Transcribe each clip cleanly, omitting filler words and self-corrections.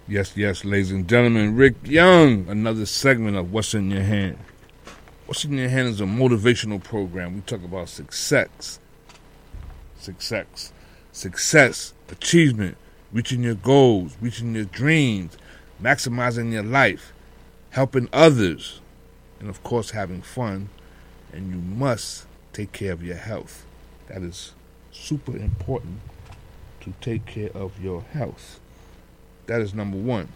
Yes, yes, ladies and gentlemen, Rick Young, another segment of What's in Your Hand. What's in Your Hand is a motivational program. We talk about success, achievement, reaching your goals, reaching your dreams, maximizing your life, helping others, and of course having fun. And you must take care of your health. That is super important, to take care of your health. That is number one.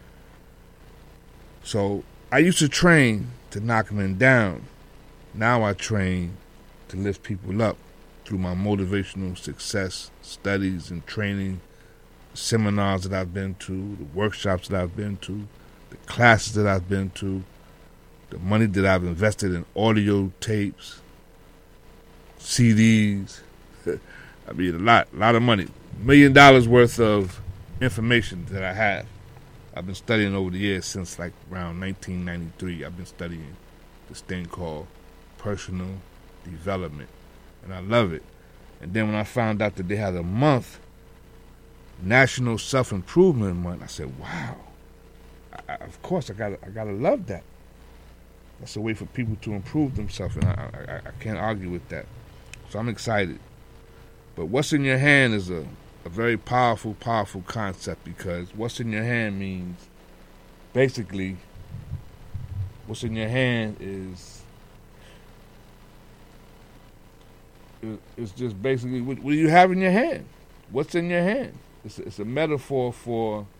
So I used to train to knock men down. Now I train to lift people up through my motivational success studies and training, seminars that I've been to, the workshops that I've been to, the classes that I've been to, the money that I've invested in audio tapes, CDs. I mean, a lot of money. $1 million worth of information that I have. I've been studying over the years since like around 1993. I've been studying this thing called personal development, and I love it. And then when I found out that they had a month, National Self-Improvement Month, I said, wow, of course I gotta love that. That's a way for people to improve themselves, and I can't argue with that. So I'm excited. But what's in your hand is a very powerful concept, because what's in your hand means, basically, what's in your hand is just basically what do you have in your hand? What's in your hand? It's a metaphor for